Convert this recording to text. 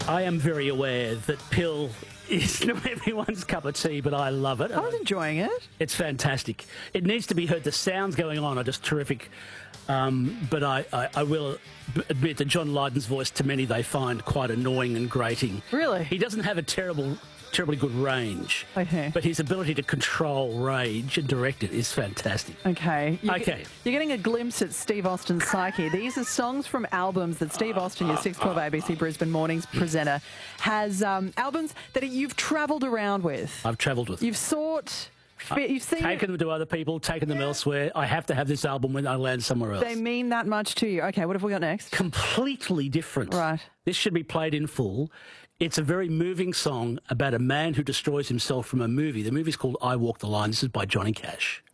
I am very aware that Pill is not everyone's cup of tea, but I love it. I was enjoying it. It's fantastic. It needs to be heard. The sounds going on are just terrific. But I will admit that John Lydon's voice, to many, they find quite annoying and grating. Really? He doesn't have a terribly good range. Okay. But his ability to control rage and direct it is fantastic. Okay. You're getting a glimpse at Steve Austin's psyche. These are songs from albums that Steve Austin, your 612 ABC Brisbane Mornings presenter, has albums that you've travelled around with. I've travelled with. You've sought... You've seen taken them to other people, taken them elsewhere. I have to have this album when I land somewhere else. They mean that much to you. Okay, what have we got next? Completely different. Right. This should be played in full. It's a very moving song about a man who destroys himself from a movie. The movie's called I Walk the Line. This is by Johnny Cash.